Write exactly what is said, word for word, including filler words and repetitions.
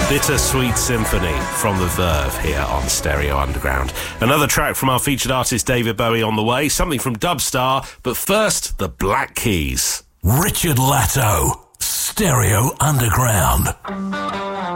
Bittersweet Symphony from The Verve here on Stereo Underground. Another track from our featured artist David Bowie on the way, something from Dubstar, but first, the Black Keys. Richard Latto, Stereo Underground.